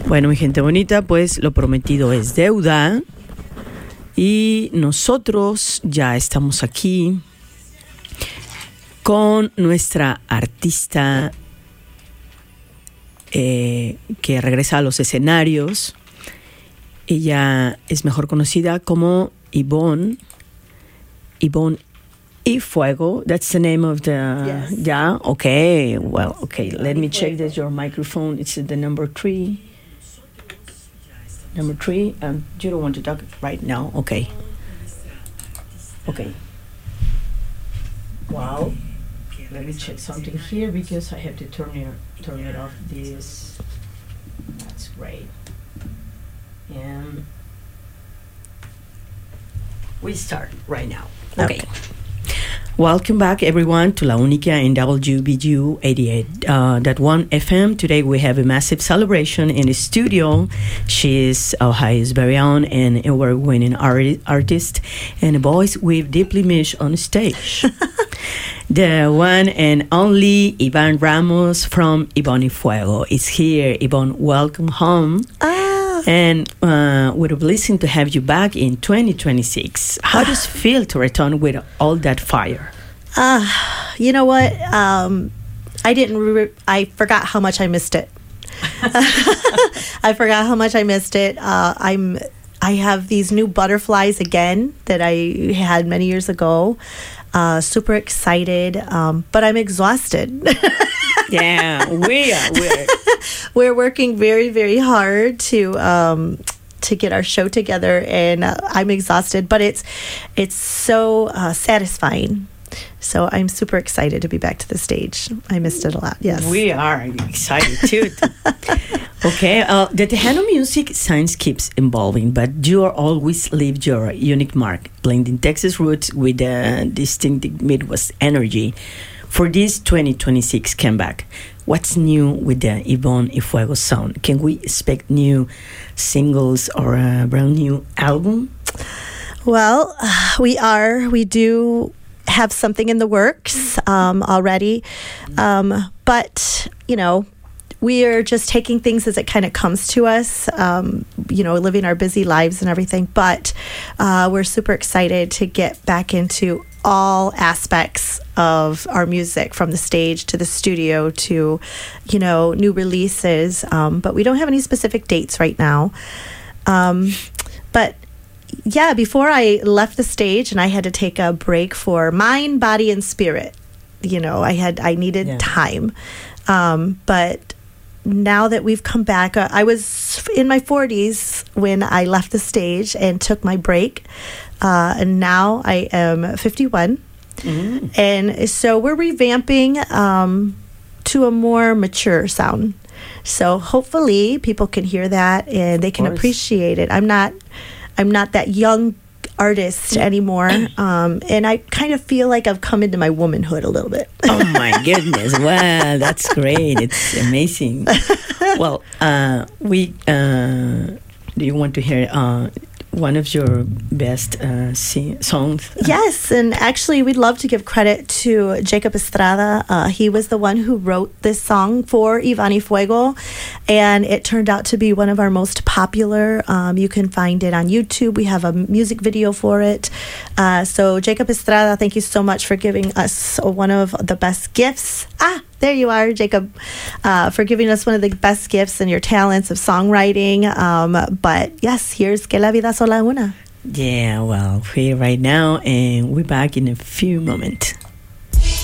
Bueno, mi gente bonita, pues lo prometido es deuda y nosotros ya estamos aquí con nuestra artista que regresa a los escenarios. Ella es mejor conocida como Ivonne y Fuego. That's the name of the... Yes. Yeah? Okay. Well, okay. Let me check that your microphone. It's the number 3. Number 3. You don't want to talk right now? Okay. Okay. Wow. Let me check something here because I have to turn it off this. That's great. And we start right now. Okay. Welcome back, everyone, to La Única in WBGU 88.1 FM. Today we have a massive celebration in the studio. She is Ohio's very own and award-winning artist and a voice we've deeply missed on stage. The one and only Ivonne Ramos from Ivonne y Fuego is here. Ivonne, welcome home. And we're pleased to have you back in 2026. How does it feel to return with all that fire? You know what? I forgot how much I missed it. I forgot how much I missed it. I have these new butterflies again that I had many years ago. Super excited, but I'm exhausted. Yeah, we're We're working very, very hard to get our show together, and I'm exhausted, but it's so satisfying. So I'm super excited to be back to the stage. I missed it a lot. Yes, we are excited too. Okay, the Tejano music science keeps evolving, but you always leave your unique mark, blending Texas roots with a distinctive Midwest energy. For this 2026 comeback, what's new with the Ivonne y Fuego sound? Can we expect new singles or a brand new album? Well, we do have something in the works already, but we are just taking things as it kind of comes to us, living our busy lives and everything. But we're super excited to get back into all aspects of our music, from the stage to the studio to, new releases. But we don't have any specific dates right now. But yeah, before I left the stage and I had to take a break for mind, body, and spirit, I needed time. But now that we've come back, I was in my 40s when I left the stage and took my break. And now I am 51. Mm-hmm. And so we're revamping to a more mature sound. So hopefully people can hear that and they can appreciate it. I'm not that young artist anymore. And I kind of feel like I've come into my womanhood a little bit. Oh my goodness. Wow, that's great. It's amazing. Well, do you want to hear one of your best songs? Yes, and actually we'd love to give credit to Jacob Estrada. He was the one who wrote this song for Ivonne y Fuego, and it turned out to be one of our most popular. You can find it on YouTube. We have a music video for it. So Jacob Estrada, thank you so much for giving us one of the best gifts. There you are, Jacob, for giving us one of the best gifts and your talents of songwriting. But yes, here's Que la vida sola una. Yeah, well, we're here right now, and we're back in a few moments.